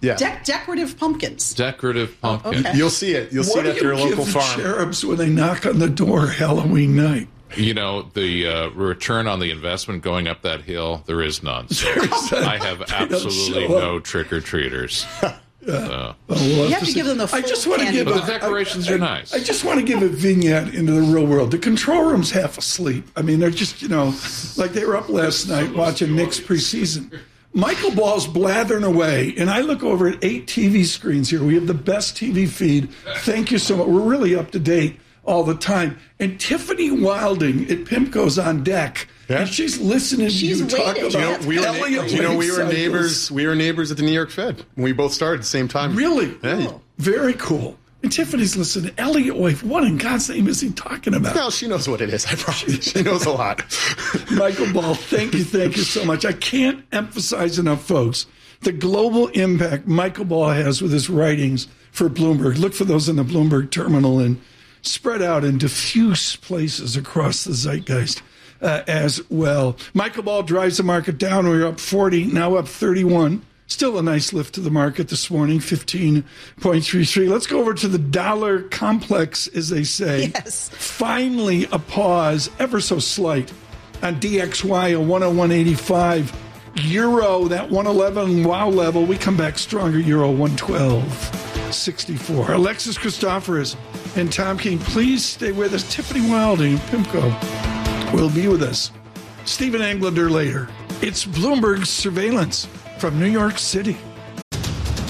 Yeah. Decorative pumpkins. Decorative pumpkin. Okay. You'll see it. You'll see it at your local farm. What do you give the cherubs when they knock on the door Halloween night? You know, the return on the investment going up that hill, there is none. So I have absolutely no trick-or-treaters. Well, You have to give them the full I just want to candy give But bar. the decorations are nice. I just want to give a vignette into the real world. The control room's half asleep. I mean, they're just, like they were up last night watching Knicks preseason. Michael Ball's blathering away, and I look over at 8 TV screens here. We have the best TV feed. Thank you so much. We're really up to date all the time. And Tiffany Wilding at Pimco's on deck. Yeah. And she's listening to She's you talk waiting. about We were Elliott neighbors. We were neighbors at the New York Fed. We both started at the same time. Really? Yeah. Very cool. And Tiffany's listening. Elliott Wave, what in God's name is he talking about? Well, she knows what it is. I promise. She knows a lot. Michael Ball, thank you so much. I can't emphasize enough, folks, the global impact Michael Ball has with his writings for Bloomberg. Look for those in the Bloomberg terminal and spread out in diffuse places across the zeitgeist as well. Michael Ball drives the market down. We're up 40, now up 31. Still a nice lift to the market this morning, 15.33. Let's go over to the dollar complex, as they say. Yes. Finally, a pause, ever so slight, on DXY, a 101.85. Euro, that 111 wow level. We come back stronger. Euro 112.64. Alexis Christoforous and Tom King, please stay with us. Tiffany Wilding, Pimco, will be with us. Stephen Englander later. It's Bloomberg Surveillance from New York City.